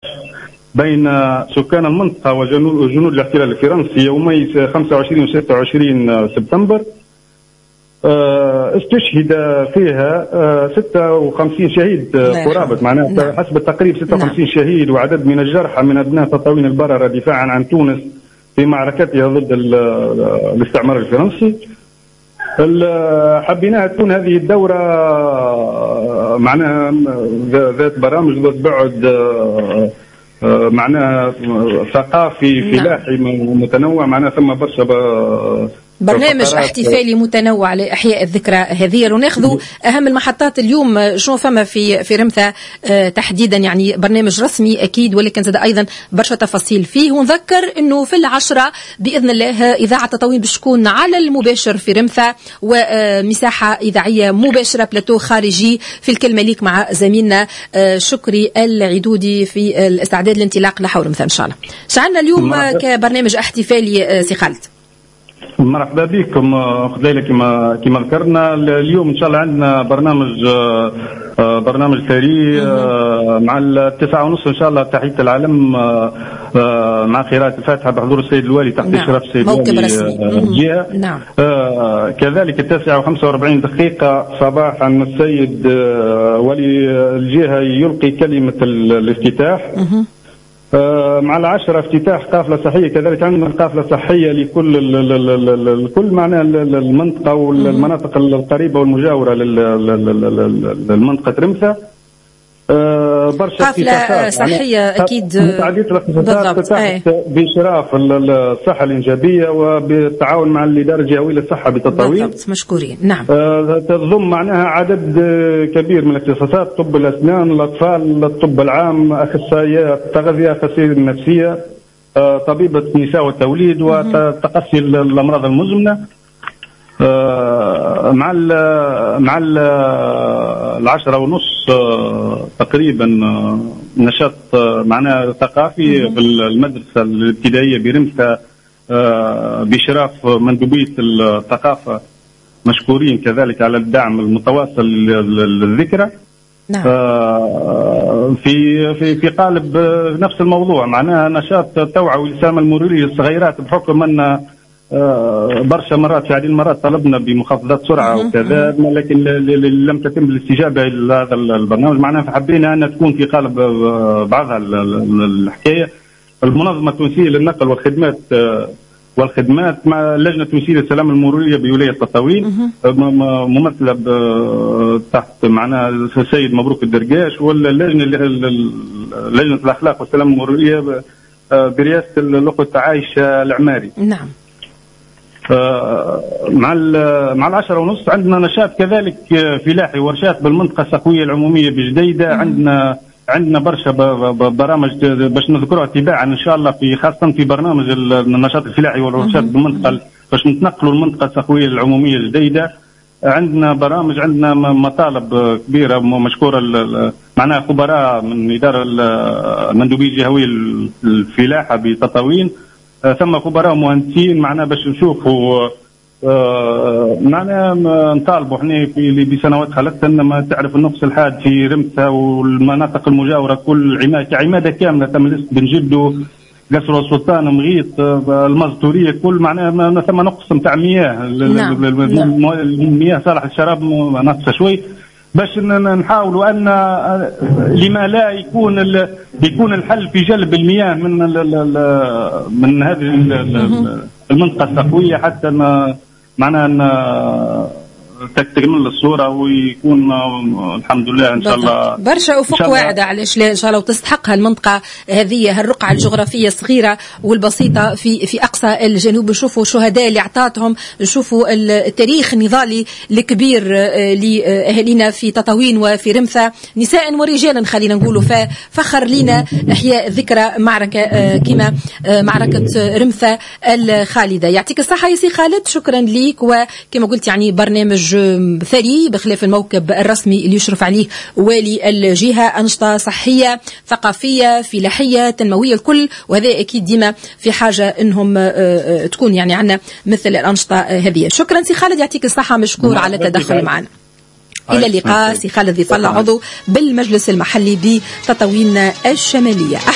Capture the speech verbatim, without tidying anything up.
بين سكان المنطقة وجنود الاحتلال الفرنسي يومي خمسة وعشرين و ستة وعشرين سبتمبر استشهد فيها ستة وخمسين شهيد قرابة، معناها حسب التقريب ستة وخمسين شهيد وعدد من الجرحى من أبناء تطاوين البررة دفاعا عن تونس في معركتها ضد الاستعمار الفرنسي. حبيناها تكون هذه الدورة معناها ذات برامج ذات بعد معناها ثقافي فلاحي متنوع، معناها ثم برشا برنامج احتفالي متنوع لإحياء الذكرى هذه. وناخذوا أهم المحطات اليوم شنو فما في في رمثة اه تحديدا، يعني برنامج رسمي أكيد ولكن زاد أيضا برشا تفاصيل فيه. ونذكر أنه في العشرة بإذن الله إذاعة تطاوين بتكون على المباشر في رمثة ومساحة إذاعية مباشرة بلاتو خارجي في الكلمة ليك مع زميلنا اه شكري العدودي في الاستعداد لانطلاق نحو رمثة إن شاء الله. شعلنا اليوم كبرنامج احتفالي اه سي خالد. مرحبا بكم اخت ليلى. كما كما ذكرنا اليوم ان شاء الله عندنا برنامج برنامج ثري مع التسعة ونص ان شاء الله تحية العلم مع قراءة الفاتحة بحضور السيد الوالي تحت اشراف السيد الوالي الجهة. نعم. كذلك التاسعة وخمسة وأربعين دقيقة صباحا السيد ولي الجهة يلقي كلمة الافتتاح. مع العشرة افتتاح قافلة صحية، كذلك عندنا قافلة صحية لكل الكل معناها المنطقة والمناطق القريبة والمجاورة للمنطقة رمثة. برشا قافلة صحية أكيد متعددة الاختصاصات تحت بإشراف الصحة الإنجابية وبالتعاون مع الإدارة الجهوية للصحة بتطاوين. بالضبط مشكورين. نعم. تضم معناها عدد كبير من الاختصاصات، طب الأسنان، الأطفال، الطب العام، أخصائيات التغذية، أخصائية النفسية، طبيبة النساء والتوليد وتقصي الأمراض المزمنة. مع ال مع ال العشرة ونص تقريبا نشاط معناه ثقافي في المدرسة الابتدائية برمثة بإشراف مندوبية الثقافة مشكورين كذلك على الدعم المتواصل للذكرى. نعم. في في في قالب نفس الموضوع معناها نشاط توعوي للسلامة المرورية للصغيرات، بحكم أن برشا مرات في عديد المرات طلبنا بمخفضات سرعة وكذا لكن لم تتم الاستجابة إلى هذا البرنامج، معناها فحبينا أن تكون في قالب بعضها الحكاية. المنظمة التونسية للنقل والخدمات والخدمات مع اللجنة التونسية للسلامة المرورية بولاية تطاوين ممثلة تحت معناها السيد مبروك الدرقاش، واللجنة لجنة الأخلاق والسلامة المرورية برئاسة الأخت عايشة العماري. نعم. مع مع العشرة ونص عندنا نشاط كذلك فلاحي ورشات بالمنطقة السقوية العمومية بجديدة. عندنا عندنا برشا برامج باش نذكرها تباعا ان شاء الله، في خاصة في برنامج النشاط الفلاحي والورشات بالمنطقة باش نتنقلوا المنطقة السقوية العمومية الجديدة. عندنا برامج، عندنا مطالب كبيرة مشكورة معناها خبراء من إدارة المندوبية الجهوية الفلاحة بتطاوين، ثم خبراء مهندسين معنا باش نشوفوا معنا نطالبوا احنا في بسنوات خلت ان ما تعرف النقص الحاد في رمثة والمناطق المجاوره كل عماده عماده كامله تم بن جدو قصر السلطان مغيط المزدوريه كل معناها ثم نقص نتاع مياه. نعم. المياه صالح الشراب ناقصه شوي، باش نحاولوا ان لما لا يكون يكون الحل في جلب المياه من من هذه المنطقه السقويه حتى معناها ان تكتمل الصوره ويكون الحمد لله ان شاء الله برشا افق واعده علاش لا ان شاء الله وتستحقها المنطقه هذه هالرقعه الجغرافيه الصغيره والبسيطه في في اقصى الجنوب. نشوفوا الشهداء اللي اعطاتهم، نشوفوا التاريخ النضالي الكبير لاهالينا في تطاوين وفي رمثة نساء ورجالا خلينا نقولوا. ففخر لنا احياء ذكرى معركه كما معركه رمثة الخالده. يعطيك الصحه يا سي خالد، شكرا ليك. وكما قلت يعني برنامج ثري بخلاف الموكب الرسمي اللي يشرف عليه والي الجهة، أنشطة صحية ثقافية فلاحية تنموية الكل، وهذا أكيد ديما في حاجة أنهم تكون يعني عنا مثل الأنشطة هذه. شكرا سي خالد، يعطيك الصحة، مشكور على التدخل معنا. إلى اللقاء. سي خالد ذي فلا عضو بالمجلس المحلي بتطاوين الشمالية.